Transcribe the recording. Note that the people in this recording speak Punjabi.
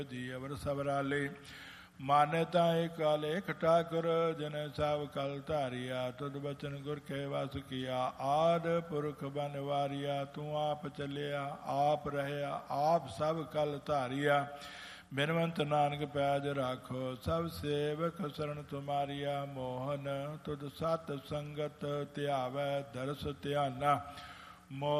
ਜੀ ਅਵਰ ਸਬਰਾਲੇ ਮਾਨੈ ਤਾਹੇ ਕਾਲੇ ਠਾਕੁਰ ਜਨ ਸਭ ਕਲ ਧਾਰਿਆ ਤੁਧ ਬਚਨ ਗੁਰ ਕੇ ਵਸ ਕੀਆ ਆਦ ਪੁਰਖ ਬਨ ਵਾਰਿਆ ਤੂੰ ਆਪ ਚੱਲਿਆ ਆਪ ਰਹਿਆ ਆਪ ਸਭ ਕਲ ਧਾਰਿਆ ਬਿਨਵੰਤ ਨਾਨਕ ਪੈਜ ਰਾਖੋ ਸਭ ਸੇਵਕ ਸਰਣ ਤੁਮਾਰੀਆ ਮੋਹਨ ਤੁਧ ਸਤ ਸੰਗਤ ਧਿਆਵੈ ਦਰਸ ਧਿਆਨਾ